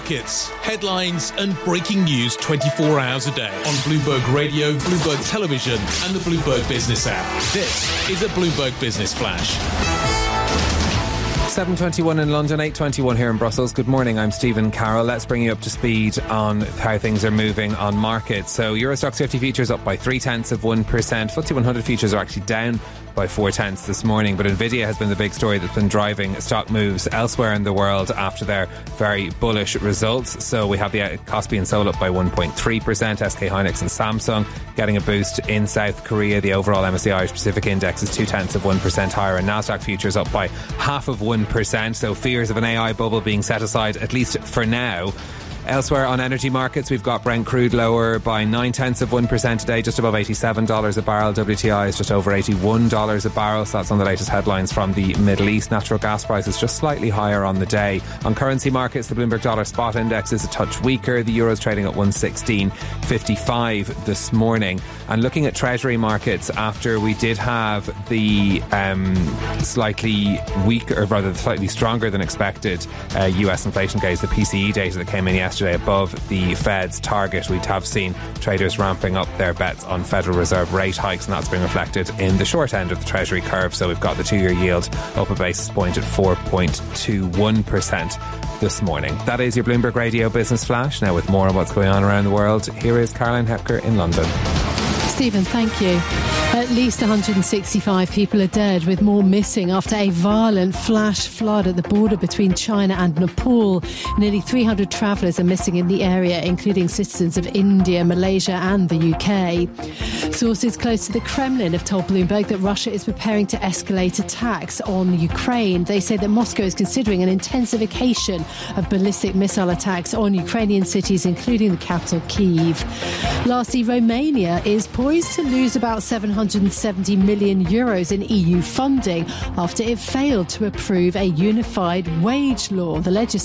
markets, headlines and breaking news 24 hours a day on Bloomberg Radio, Bloomberg Television and the Bloomberg Business app. This is a Bloomberg Business Flash. 7:21 in London, 8:21 here in Brussels. Good morning, I'm Stephen Carroll. Let's bring you up to speed on how things are moving on markets. So Euro Stoxx 50 futures up by 0.3%. FTSE 100 futures are actually down by 0.4 this morning, but Nvidia has been the big story that's been driving stock moves elsewhere in the world after their very bullish results. So we have the Kospi and Seoul up by 1.3%, SK Hynix and Samsung getting a boost in South Korea. The overall MSCI Irish Pacific Index is 0.2% higher, and Nasdaq futures up by 0.5%. So fears of an AI bubble being set aside, at least for now. Elsewhere on energy markets, we've got Brent crude lower by 0.9% today, just above $87 a barrel. WTI is just over $81 a barrel. So that's on the latest headlines from the Middle East. Natural gas prices just slightly higher on the day. On currency markets, the Bloomberg Dollar Spot Index is a touch weaker. The Euro's trading at 116.55 this morning. And looking at treasury markets, after we did have the slightly weaker, or rather slightly stronger than expected US inflation gauge, the PCE data that came in yesterday above the Fed's target, we'd have seen traders ramping up their bets on Federal Reserve rate hikes, and that's been reflected in the short end of the Treasury curve. So we've got the 2-year yield up a basis point at 4.21% this morning. That is your Bloomberg Radio Business Flash. Now with more on what's going on around the world, here is Caroline Hepker in London. Stephen, thank you. At least 165 people are dead, with more missing after a violent flash flood at the border between China and Nepal. Nearly 300 travellers are missing in the area, including citizens of India, Malaysia and the UK. Sources close to the Kremlin have told Bloomberg that Russia is preparing to escalate attacks on Ukraine. They say that Moscow is considering an intensification of ballistic missile attacks on Ukrainian cities, including the capital, Kyiv. Lastly, Romania is poised to lose about €770 million in EU funding after it failed to approve a unified wage law. The legislation